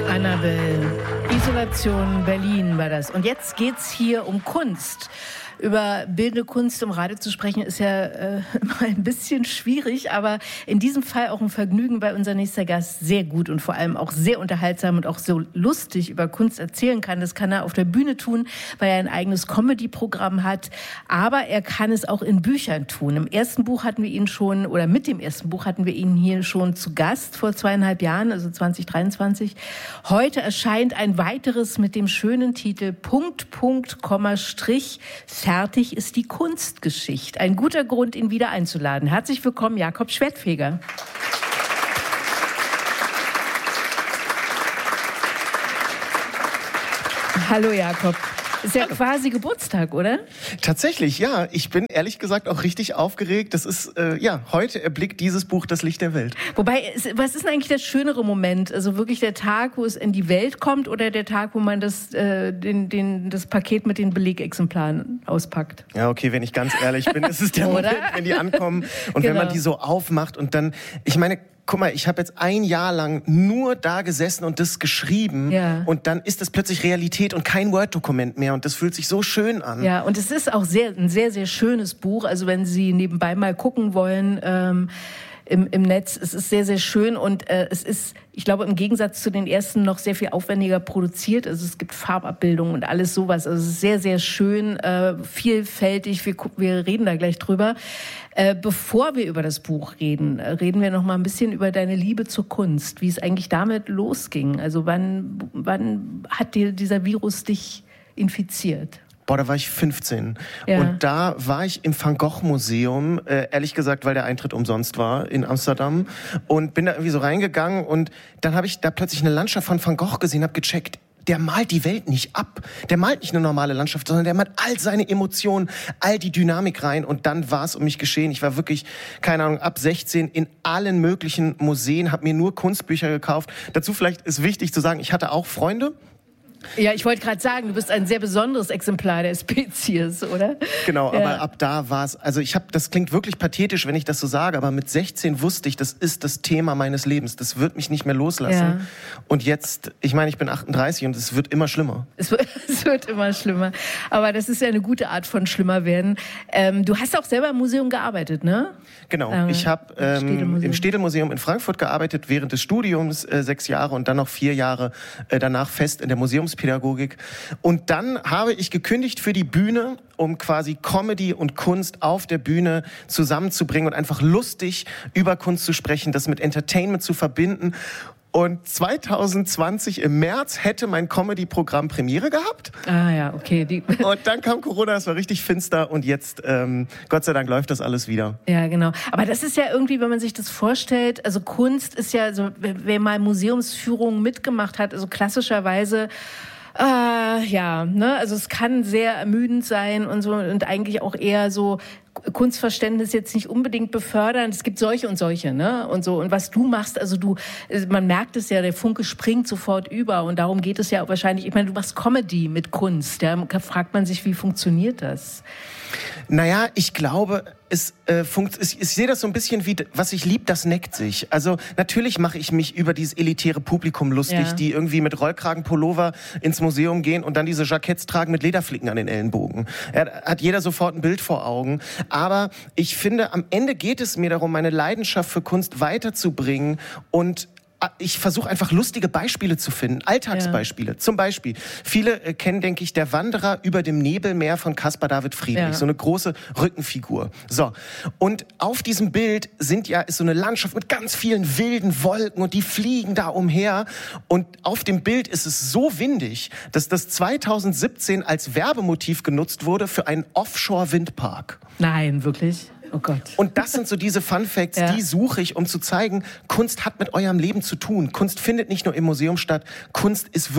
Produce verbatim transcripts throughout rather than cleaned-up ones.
Annabelle. Isolation Berlin war das. Und jetzt geht's hier um Kunst. Über bildende Kunst im Radio zu sprechen, ist ja äh, immer ein bisschen schwierig, aber in diesem Fall auch ein Vergnügen, weil unser nächster Gast sehr gut und vor allem auch sehr unterhaltsam und auch so lustig über Kunst erzählen kann. Das kann er auf der Bühne tun, weil er ein eigenes Comedy-Programm hat, aber er kann es auch in Büchern tun. Im ersten Buch hatten wir ihn schon, oder mit dem ersten Buch hatten wir ihn hier schon zu Gast vor zweieinhalb Jahren, also zwanzig dreiundzwanzig. Heute erscheint ein weiteres mit dem schönen Titel Punkt, Punkt, Komma, Strich, fertig ist die Kunstgeschichte. Ein guter Grund, ihn wieder einzuladen. Herzlich willkommen, Jakob Schwertfeger. Hallo Jakob. Ist ja Hallo. Quasi Geburtstag, oder? Tatsächlich, ja. Ich bin ehrlich gesagt auch richtig aufgeregt. Das ist, äh, ja, heute erblickt dieses Buch das Licht der Welt. Wobei, was ist denn eigentlich der schönere Moment? Also wirklich der Tag, wo es in die Welt kommt oder der Tag, wo man das, äh, den, den, das Paket mit den Belegexemplaren auspackt? Ja, okay, wenn ich ganz ehrlich bin, ist es der Moment, wenn die ankommen und genau. Wenn man die so aufmacht und dann, ich meine, guck mal, ich habe jetzt ein Jahr lang nur da gesessen und das geschrieben ja. Und dann ist das plötzlich Realität und kein Word-Dokument mehr und das fühlt sich so schön an. Ja, und es ist auch sehr, ein sehr, sehr schönes Buch. Also wenn Sie nebenbei mal gucken wollen, ähm, Im, im Netz. Es ist sehr, sehr schön und äh, es ist, ich glaube, im Gegensatz zu den ersten noch sehr viel aufwendiger produziert. Also es gibt Farbabbildungen und alles sowas. Also es ist sehr, sehr schön, äh, vielfältig. Wir, wir reden da gleich drüber. Äh, bevor wir über das Buch reden, äh, reden wir noch mal ein bisschen über deine Liebe zur Kunst, wie es eigentlich damit losging. Also wann, wann hat dir dieser Virus dich infiziert? Boah, da war ich fünfzehn. Ja. Und da war ich im Van Gogh Museum, äh, ehrlich gesagt, weil der Eintritt umsonst war in Amsterdam. Und bin da irgendwie so reingegangen und dann habe ich da plötzlich eine Landschaft von Van Gogh gesehen, habe gecheckt, der malt die Welt nicht ab. Der malt nicht eine normale Landschaft, sondern der malt all seine Emotionen, all die Dynamik rein. Und dann war es um mich geschehen. Ich war wirklich, keine Ahnung, ab sechzehn in allen möglichen Museen, habe mir nur Kunstbücher gekauft. Dazu vielleicht ist wichtig zu sagen, ich hatte auch Freunde. Ja, ich wollte gerade sagen, du bist ein sehr besonderes Exemplar der Spezies, oder? Genau, ja. Aber ab da war es, also ich habe, das klingt wirklich pathetisch, wenn ich das so sage, aber mit sechzehn wusste ich, das ist das Thema meines Lebens, das wird mich nicht mehr loslassen. Ja. Und jetzt, ich meine, ich bin achtunddreißig und es wird immer schlimmer. Es wird, es wird immer schlimmer, aber das ist ja eine gute Art von schlimmer werden. Ähm, du hast auch selber im Museum gearbeitet, ne? Genau, ähm, ich habe ähm, im Städelmuseum in Frankfurt gearbeitet, während des Studiums äh, sechs Jahre und dann noch vier Jahre äh, danach fest in der Museumspädagogik. Und dann habe ich gekündigt für die Bühne, um quasi Comedy und Kunst auf der Bühne zusammenzubringen und einfach lustig über Kunst zu sprechen, das mit Entertainment zu verbinden. Und zwanzig zwanzig im März hätte mein Comedy-Programm Premiere gehabt. Ah ja, okay. Die und dann kam Corona, es war richtig finster und jetzt, ähm, Gott sei Dank, läuft das alles wieder. Ja, genau. Aber das ist ja irgendwie, wenn man sich das vorstellt, also Kunst ist ja, also wer mal Museumsführungen mitgemacht hat, also klassischerweise Äh, ja, ne, also es kann sehr ermüdend sein und so und eigentlich auch eher so Kunstverständnis jetzt nicht unbedingt befördern. Es gibt solche und solche, ne, und so. Und was du machst, also du, man merkt es ja, der Funke springt sofort über und darum geht es ja auch wahrscheinlich. Ich meine, du machst Comedy mit Kunst, ja, da fragt man sich, wie funktioniert das? Naja, ich glaube, es, äh, funkt, ich, ich sehe das so ein bisschen wie, was ich lieb, das neckt sich. Also natürlich mache ich mich über dieses elitäre Publikum lustig, ja. Die irgendwie mit Rollkragenpullover ins Museum gehen und dann diese Jacketts tragen mit Lederflicken an den Ellenbogen. Er hat jeder sofort ein Bild vor Augen. Aber ich finde, am Ende geht es mir darum, meine Leidenschaft für Kunst weiterzubringen und ich versuche einfach lustige Beispiele zu finden, Alltagsbeispiele. Ja. Zum Beispiel, viele äh, kennen, denke ich, Der Wanderer über dem Nebelmeer von Caspar David Friedrich, ja. So eine große Rückenfigur. So, und auf diesem Bild sind ja ist so eine Landschaft mit ganz vielen wilden Wolken und die fliegen da umher. Und auf dem Bild ist es so windig, dass das zwanzig siebzehn als Werbemotiv genutzt wurde für einen Offshore-Windpark. Nein, wirklich? Oh Gott. Und das sind so diese Fun Facts, ja. Die suche ich, um zu zeigen, Kunst hat mit eurem Leben zu tun. Kunst findet nicht nur im Museum statt, Kunst ist wirklich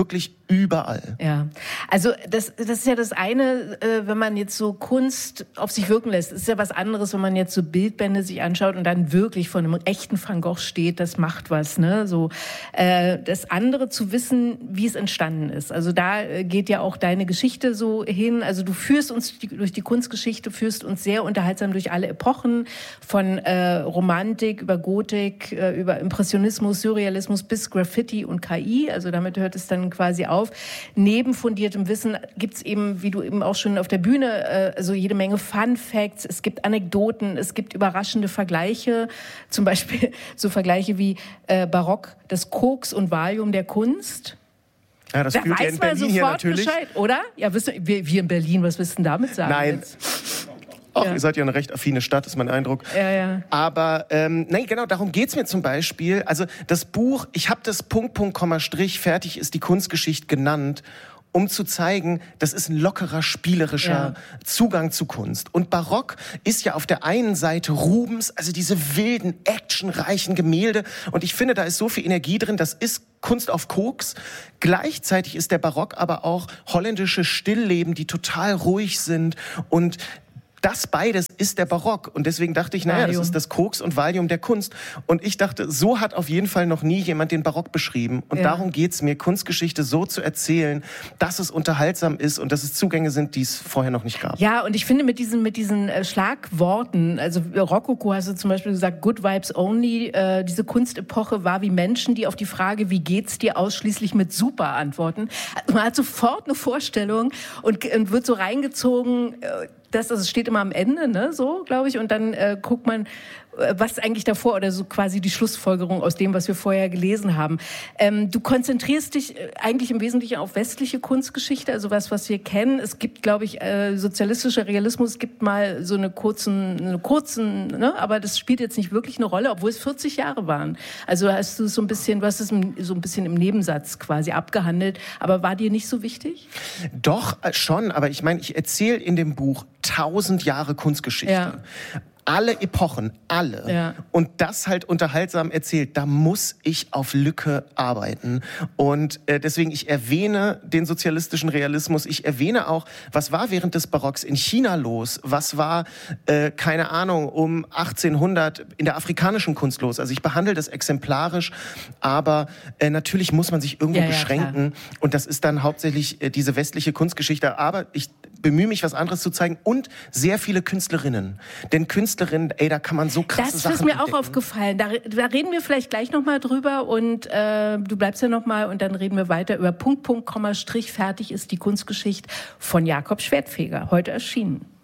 überall. Ja, also das, das ist ja das eine, äh, wenn man jetzt so Kunst auf sich wirken lässt. Das ist ja was anderes, wenn man jetzt so Bildbände sich anschaut und dann wirklich vor einem echten Van Gogh steht, das macht was. Ne? So, äh, das andere zu wissen, wie es entstanden ist. Also da äh, geht ja auch deine Geschichte so hin. Also du führst uns die, durch die Kunstgeschichte, führst uns sehr unterhaltsam durch alle Epochen, von äh, Romantik über Gotik, äh, über Impressionismus, Surrealismus bis Graffiti und K I. Also damit hört es dann quasi auf. Neben fundiertem Wissen gibt's eben, wie du eben auch schon auf der Bühne, äh, so jede Menge Fun Facts. Es gibt Anekdoten, es gibt überraschende Vergleiche. Zum Beispiel so Vergleiche wie äh, Barock, das Koks und Valium der Kunst. Ja, das da führt ja in Berlin hier natürlich. Bescheid, oder? Ja, wisst ihr, wir, wir in Berlin, was willst du denn damit sagen? Nein. Jetzt? Ach, Ja. ihr seid ja eine recht affine Stadt, ist mein Eindruck. Ja, ja. Aber ähm, nein, genau, darum geht's mir zum Beispiel. Also das Buch, ich habe das Punkt, Punkt, Komma, Strich, fertig ist die Kunstgeschichte genannt, um zu zeigen, das ist ein lockerer, spielerischer Ja. Zugang zu Kunst. Und Barock ist ja auf der einen Seite Rubens, also diese wilden, actionreichen Gemälde. Und ich finde, da ist so viel Energie drin, das ist Kunst auf Koks. Gleichzeitig ist der Barock aber auch holländische Stillleben, die total ruhig sind. Und das beides ist der Barock. Und deswegen dachte ich, naja, das ist das Koks und Valium der Kunst. Und ich dachte, so hat auf jeden Fall noch nie jemand den Barock beschrieben. Und ja. darum geht's mir, Kunstgeschichte so zu erzählen, dass es unterhaltsam ist und dass es Zugänge sind, die es vorher noch nicht gab. Ja, und ich finde mit diesen, mit diesen äh, Schlagworten, also Rokoko hast du zum Beispiel gesagt, Good Vibes Only, äh, diese Kunstepoche war wie Menschen, die auf die Frage, wie geht's dir, ausschließlich mit Super antworten. Man hat sofort eine Vorstellung und, und wird so reingezogen, äh, das, das steht immer am Ende, ne, so, glaube ich, und dann äh, guckt man, äh, was eigentlich davor, oder so quasi die Schlussfolgerung aus dem, was wir vorher gelesen haben. Ähm, du konzentrierst dich äh, eigentlich im Wesentlichen auf westliche Kunstgeschichte, also was, was wir kennen. Es gibt, glaube ich, äh, sozialistischer Realismus, es gibt mal so eine kurzen, eine kurzen, ne, aber das spielt jetzt nicht wirklich eine Rolle, obwohl es vierzig Jahre waren. Also hast du so ein bisschen, du hast es so ein bisschen im Nebensatz quasi abgehandelt, aber war dir nicht so wichtig? Doch, äh, schon, aber ich meine, ich erzähle in dem Buch tausend Jahre Kunstgeschichte. Ja. Alle Epochen, alle. Ja. Und das halt unterhaltsam erzählt. Da muss ich auf Lücke arbeiten. Und äh, deswegen, ich erwähne den sozialistischen Realismus. Ich erwähne auch, was war während des Barocks in China los? Was war, äh, keine Ahnung, um achtzehnhundert in der afrikanischen Kunst los? Also ich behandle das exemplarisch, aber äh, natürlich muss man sich irgendwo ja, beschränken. Ja, und das ist dann hauptsächlich äh, diese westliche Kunstgeschichte. Aber ich bemühe mich, was anderes zu zeigen. Und sehr viele Künstlerinnen. Denn Künstlerinnen, ey, da kann man so krasse das Sachen ist mir entdecken. auch aufgefallen. Da, da reden wir vielleicht gleich noch mal drüber und äh, du bleibst ja noch mal und dann reden wir weiter über Punkt, Punkt, Komma, Strich, fertig ist die Kunstgeschichte von Jakob Schwertfeger, heute erschienen.